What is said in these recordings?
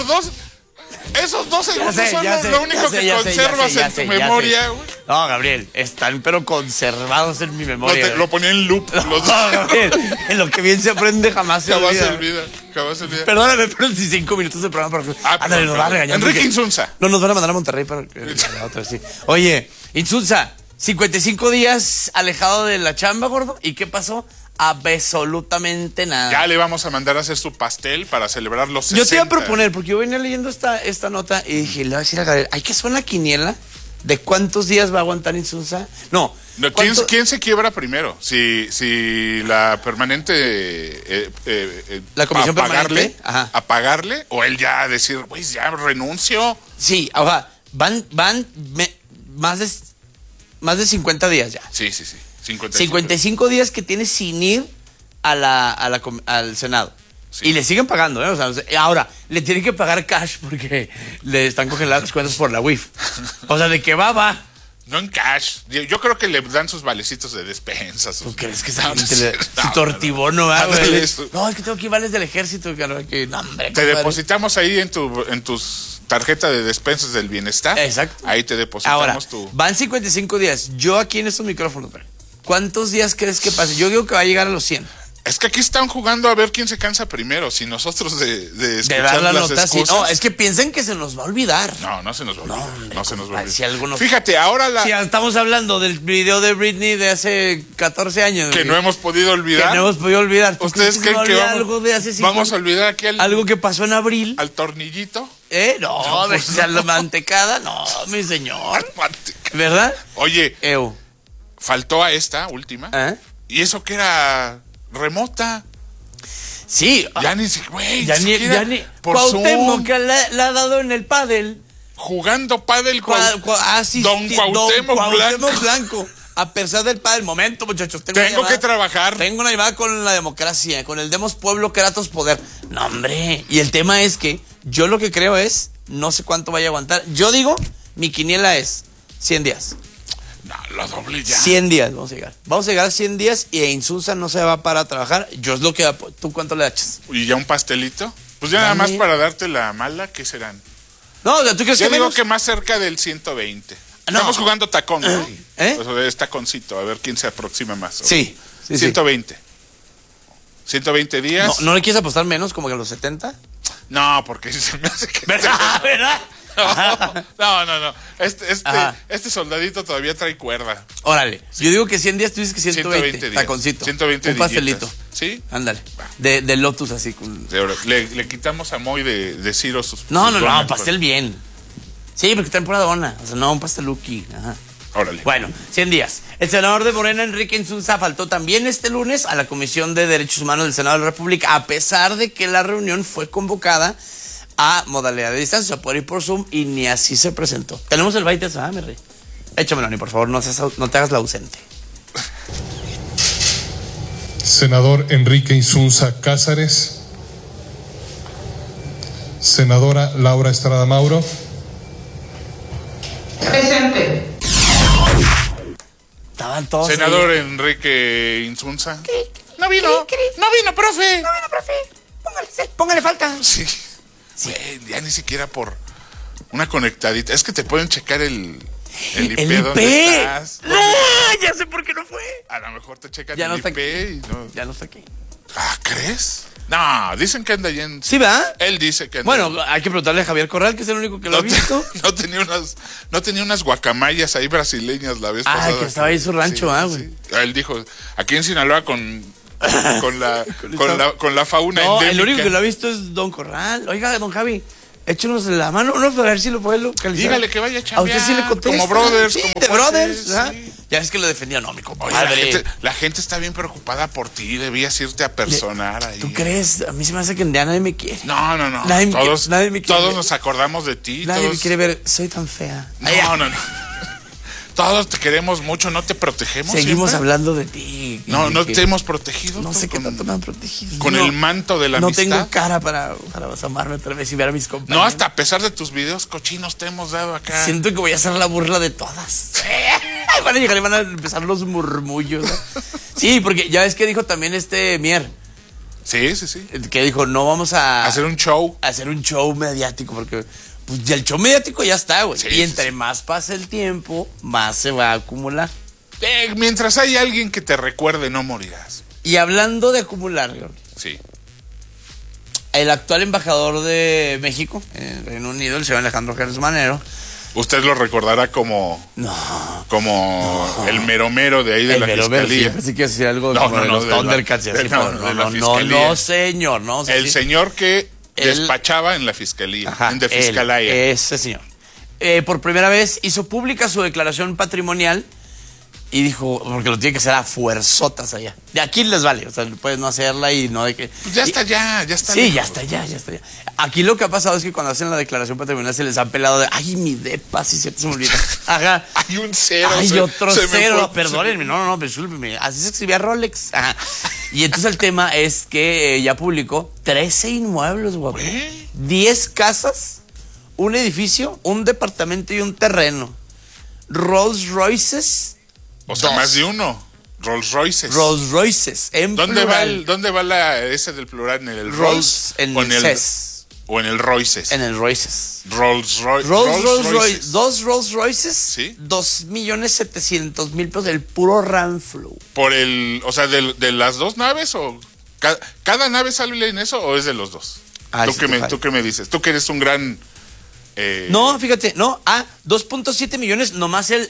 Esos 2 segundos son lo único que conservas en tu memoria, güey. No, Gabriel, están pero conservados en mi memoria. Lo ponía en loop. No, Gabriel, en lo que bien se aprende jamás se olvida. Perdóname, pero en 5 minutos de programa. Ándale, nos va a regañar. Enrique Insunza. No, nos van a mandar a Monterrey para la otra, sí. Oye, Insunza, 55 días alejado de la chamba, gordo. ¿Y qué pasó? Absolutamente nada. Ya le vamos a mandar a hacer su pastel para celebrar los 60. Yo te iba a proponer, porque yo venía leyendo esta nota y dije, le voy a decir a Gabriel, hay que hacer una quiniela de cuántos días va a aguantar Insunza. No. ¿Quién se quiebra primero? Si la permanente... la comisión permanente. A pagarle, o él ya decir, pues ya renuncio. Sí, o sea, van más de 50 días ya. Sí. 55 días que tiene sin ir al Senado. Sí. Y le siguen pagando, ¿eh? O sea, ahora, le tienen que pagar cash porque le están congeladas las cuentas por la WIF. O sea, de que va. No en cash. Yo creo que le dan sus valecitos de despensa. ¿Tú crees que esa gente su tortibono, güey? No, es que tengo aquí vales del ejército. Que, no, hombre, te depositamos ahí en tus tarjeta de despensas del bienestar. Exacto. Ahí te depositamos ahora, van 55 días. Yo aquí en estos micrófonos, ¿cuántos días crees que pase? Yo digo que va a llegar a los 100. Es que aquí están jugando a ver quién se cansa primero. Si nosotros de escuchar dar la las nota, excusas. Sí. No, es que piensen que se nos va a olvidar. No se nos va a olvidar. No se nos va a olvidar. Si alguno... Fíjate, ahora Si estamos hablando del video de Britney de hace 14 años. Que no hemos podido olvidar. ¿Ustedes creen que algo de hace 5 vamos a olvidar aquí algo que pasó en abril? ¿Al tornillito? No, a la mantecada. No, mi señor. ¿Verdad? Oye, faltó a esta última. ¿Y eso que era remota? Sí. Ya ni por Cuauhtémoc, que le ha dado en el pádel. Jugando pádel con Don Cuauhtémoc Blanco. A pesar del pádel, momento, muchachos. Tengo que trabajar. Tengo una llamada con la democracia, con el Demos Pueblo, Kratos Poder. No, hombre. Y el tema es que yo lo que creo es, no sé cuánto vaya a aguantar. Yo digo, mi quiniela es 100 días. No, lo doble ya. 100 días vamos a llegar. Vamos a llegar a 100 días y Insunza no se va para trabajar. Yo es lo que... ¿Tú cuánto le echas? ¿Y ya un pastelito? Pues ya nada más para darte la mala, ¿qué serán? No, ¿tú crees que yo digo que más cerca del 120. Estamos jugando tacón, ¿no? Pues es taconcito, a ver quién se aproxima más. Sí. 120. 120 días. ¿No le quieres apostar menos, como que a los 70? No, porque se me hace que... ¿Verdad? No. Este soldadito todavía trae cuerda. Órale. Sí. Yo digo que 100 días, tú dices que 120 días. Taconcito. 120 un pastelito. ¿Sí? Ándale. De Lotus así. Le quitamos a Moy de Ciro sus... No, pastel bien. Sí, porque está en pura dona. O sea, no, un pasteluki. Ajá. Órale. Bueno, 100 días. El senador de Morena, Enrique Insunza, faltó también este lunes a la Comisión de Derechos Humanos del Senado de la República, a pesar de que la reunión fue convocada a modalidad de distancia, por ir por Zoom, y ni así se presentó. Tenemos el baite, mi rey. Échamelo, ni por favor, no te hagas la ausente. Senador Enrique Insunza Cázares. Senadora Laura Estrada Mauro. Presente. Estaban todos. Senador Enrique Insunza. No vino, profe. Póngale falta. Sí. Ya ni siquiera por una conectadita. Es que te pueden checar el IP donde estás. No, ya sé por qué no fue. A lo mejor te checan ya el IP y no. Ya no está aquí. ¿Crees? No, dicen que anda allá en... ¿Sí, verdad? Él dice que anda. Bueno, hay que preguntarle a Javier Corral, que es el único que lo ha visto. No tenía unas guacamayas ahí brasileñas la vez pasada. Que estaba ahí en su rancho, güey. Sí. Él dijo, aquí en Sinaloa con la fauna endémica. El único que lo ha visto es Don Corral. Oiga, don Javi, échenos la mano, para ver si lo puede localizar. Dígale que vaya a chambear. A usted sí le contesta. Como brothers. Sí, como de brothers. Sí. Ya es que lo defendía, no, mi compadre. Oye, la gente está bien preocupada por ti. Debías irte a personar ahí. ¿Tú crees? A mí se me hace que ya nadie me quiere. No. Nadie me quiere. Todos nos acordamos de ti. Nadie me quiere ver. Soy tan fea. No. Todos te queremos mucho, ¿no te protegemos? Seguimos hablando de ti. No te hemos protegido. No sé qué tanto me han protegido. Con el manto de la amistad. No tengo cara para asomarme otra vez y ver a mis compañeros. No, hasta a pesar de tus videos cochinos te hemos dado acá. Siento que voy a hacer la burla de todas. Van a llegar y van a empezar los murmullos. Sí, porque ya ves que dijo también Mier. Sí. Que dijo, no vamos a Hacer un show. hacer un show mediático, porque pues ya el show mediático ya está, güey. Sí, y entre sí. más pasa el tiempo, más se va a acumular. Mientras hay alguien que te recuerde, no morirás. Y hablando de acumular, güey, Sí. el actual embajador de México en el Reino Unido, el señor Alejandro Gers Manero, Usted lo recordará como el mero de ahí de la fiscalía. Pensé que iba a decir algo No, como no, de no, los de la- Thundercats y de así, la- pero de la fiscalía. no, señor, no. El sí. señor que Él- despachaba en la fiscalía, Ajá, en de fiscalía. ese señor. Por primera vez hizo pública su declaración patrimonial y dijo, porque lo tiene que hacer a fuerzotas allá. De aquí les vale, o sea, puedes no hacerla y no de que... Pues ya está ya está. Sí, lejos. ya está ya. Aquí lo que ha pasado es que cuando hacen la declaración patrimonial se les ha pelado de, ay, mi depa, sí, cierto, se me olvida. Ajá. Hay un cero. Hay otro se me cero, fue- perdónenme, no, discúlpenme. Así se escribía Rolex. Ajá. Y entonces el tema es que ya publicó 13 inmuebles, guapo. ¿Qué? 10 casas, un edificio, un departamento y un terreno. Rolls Royces. O sea, dos. más de uno. Rolls Royces. Rolls Royces. En ¿Dónde plural. va la ese del plural? ¿En el Rolls Rolls? en o el CES. o en el Royces? En el Royces. Rolls Royce. Rolls Royce. Dos Rolls Royces. Sí. 2,700,000 pesos del puro Ramflow. Por o sea, de las dos naves o cada nave sale en eso o es de los dos. Ah, ¿Tú sí qué te falla. tú qué me dices? Tú que eres un gran No, fíjate, no, 2.7 millones nomás el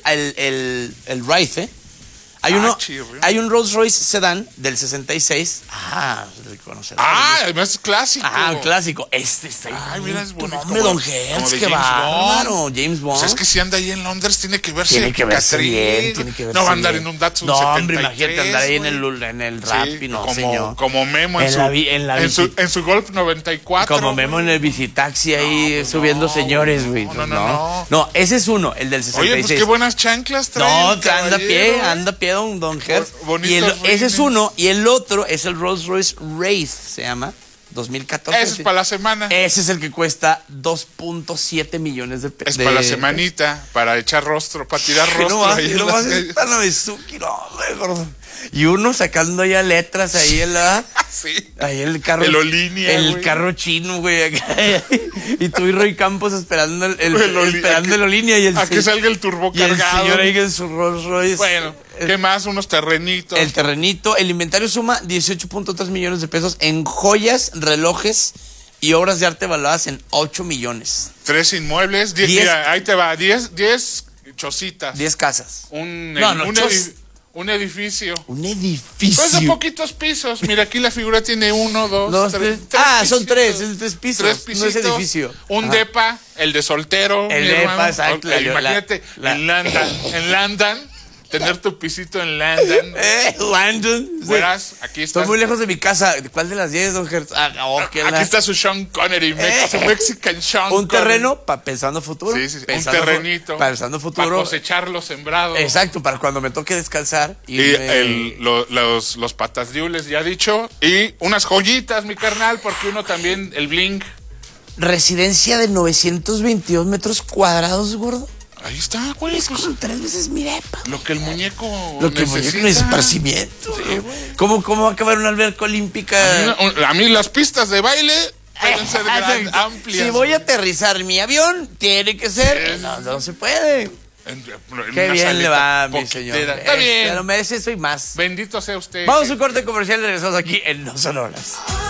Wraith, ¿eh? chirrión. Hay un Rolls Royce Sedan del 66. Reconocerás. además es clásico. Un clásico. Este está Ay, mira, es bonito. Hombre, Don como Hertz, de qué James bárbaro. Bond. James Bond. Pues es que si anda ahí en Londres tiene que verse Tiene que verse Catrín. bien, tiene que verse No va a andar bien. en un Datsun No, 73. hombre, imagínate andar ahí en el rap Sí, y no, como, señor. como Memo En en su Golf 94. Como Memo en el Visitaxi ahí subiendo señores, güey. No. No, ese es uno, el del 66. Oye, pues qué buenas chanclas trae. No, el anda a pie, don Hertz. Bonitos Ese es rines. uno, y el otro es el Rolls Royce Wraith, se llama, 2014. Ese es para la semana. Ese es el que cuesta 2.7 millones de pesos. Es para la semanita, para echar rostro, para tirar rostro. ahí en las calles. Está Navezuki, no, hombre, gordo. Y uno sacando ya letras ahí en la... Sí. Ahí el carro. El Olinia, El güey. carro chino, güey. Acá. Y tú y Roy Campos esperando esperando el Olinia y el a que salga el turbo y el cargado. señor ahí en su Rolls Royce. Bueno, ¿qué más? Unos terrenitos. El terrenito, el inventario suma 18.3 millones de pesos en joyas, relojes y obras de arte valuadas en 8 millones. 3 inmuebles. 10. Mira, ahí te va. 10 chocitas. 10 casas. Un edificio. Un edificio. Pues de poquitos pisos. Mira, aquí la figura tiene 1, 2, Dos, 3. tres. Son tres, es 3 pisos. Tres No pisitos. es edificio. Un Ajá. depa, el de soltero. El mi depa, hermano. exacto, Imagínate, en London, tener tu pisito en London. Landon. Verás, aquí está. Estoy muy lejos de mi casa. ¿Cuál de las 10, don Hertz? Aquí está su Sean Connery, su Mexican Sean Un Connery. terreno pensando futuro. Sí. Un Pensando terrenito. Pensando futuro. Para cosechar lo sembrado. Exacto, para cuando me toque descansar. Y los patas diules, ya dicho. Y unas joyitas, mi carnal, porque uno también, el bling. Residencia de 922 metros cuadrados, gordo. Ahí está, güey. Es Pues, como 3 veces mi depa. lo que el muñeco Lo que necesita. no es esparcimiento. Sí, güey. ¿Cómo va a acabar una alberca olímpica? A mí las pistas de baile deben ser amplias. Si voy a aterrizar mi avión, tiene que ser. Sí. No se puede. En Qué una bien le salita va, mi poquitera. señor. Está bien. Lo merece eso y más. Bendito sea usted. Vamos a un corte comercial y regresamos aquí en No Son Horas.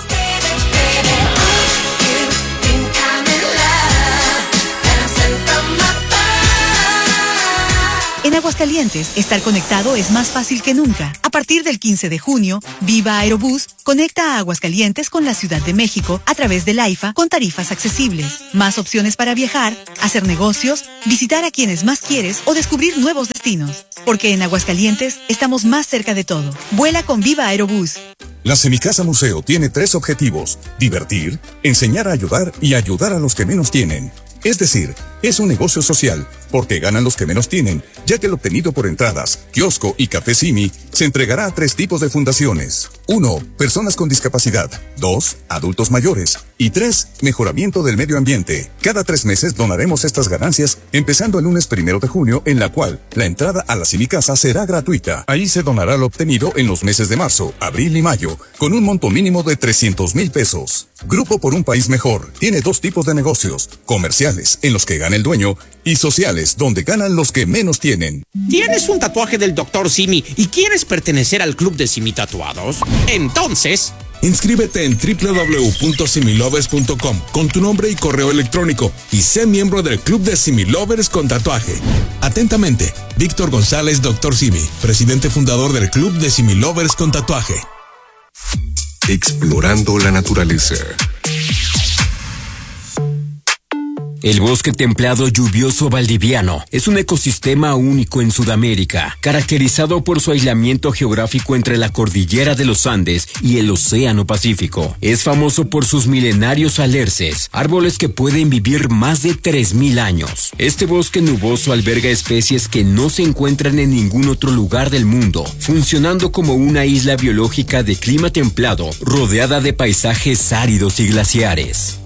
En Aguascalientes, estar conectado es más fácil que nunca. A partir del 15 de junio, Viva Aerobús conecta a Aguascalientes con la Ciudad de México a través del AIFA con tarifas accesibles. Más opciones para viajar, hacer negocios, visitar a quienes más quieres o descubrir nuevos destinos. Porque en Aguascalientes estamos más cerca de todo. Vuela con Viva Aerobús. La Semicasa Museo tiene 3 objetivos: divertir, enseñar a ayudar y ayudar a los que menos tienen. Es decir, Es un negocio social, porque ganan los que menos tienen, ya que el obtenido por entradas, kiosco y café Simi se entregará a 3 tipos de fundaciones. 1. Personas con discapacidad. 2. Adultos mayores. Y 3. Mejoramiento del medio ambiente. Cada 3 meses donaremos estas ganancias, empezando el lunes 1 de junio, en la cual la entrada a la Simi Casa será gratuita. Ahí se donará lo obtenido en los meses de marzo, abril y mayo, con un monto mínimo de 300,000 pesos. Grupo por un País Mejor tiene 2 tipos de negocios: comerciales, en los que gana el dueño, y sociales, donde ganan los que menos tienen. ¿Tienes un tatuaje del Dr. Simi y quieres pertenecer al club de Simi Tatuados? Entonces, inscríbete en www.similovers.com con tu nombre y correo electrónico y sé miembro del club de Similovers con tatuaje. Atentamente, Víctor González, Dr. Simi, presidente fundador del club de Similovers con tatuaje. Explorando la naturaleza. El bosque templado lluvioso valdiviano es un ecosistema único en Sudamérica, caracterizado por su aislamiento geográfico entre la cordillera de los Andes y el Océano Pacífico. Es famoso por sus milenarios alerces, árboles que pueden vivir más de 3,000 años. Este bosque nuboso alberga especies que no se encuentran en ningún otro lugar del mundo, funcionando como una isla biológica de clima templado, rodeada de paisajes áridos y glaciares.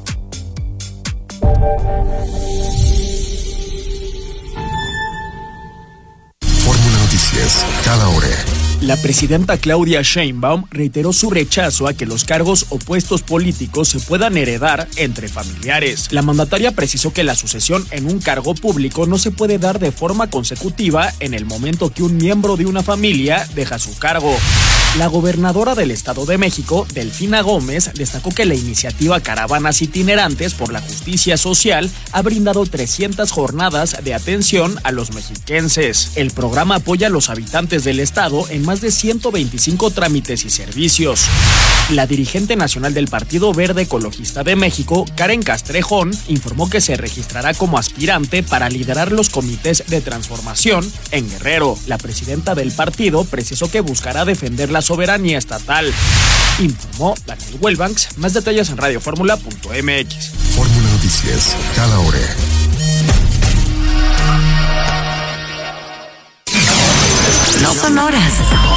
Fórmula Noticias, cada hora. La presidenta Claudia Sheinbaum reiteró su rechazo a que los cargos o puestos políticos se puedan heredar entre familiares. La mandataria precisó que la sucesión en un cargo público no se puede dar de forma consecutiva en el momento que un miembro de una familia deja su cargo. La gobernadora del Estado de México, Delfina Gómez, destacó que la iniciativa Caravanas Itinerantes por la Justicia Social ha brindado 300 jornadas de atención a los mexiquenses. El programa apoya a los habitantes del estado en más de 125 trámites y servicios. La dirigente nacional del Partido Verde Ecologista de México, Karen Castrejón, informó que se registrará como aspirante para liderar los comités de transformación en Guerrero. La presidenta del partido precisó que buscará defender la soberanía estatal. Informó Daniel Huelbanks. Más detalles en radioformula.mx. Fórmula Noticias, cada hora. No son horas,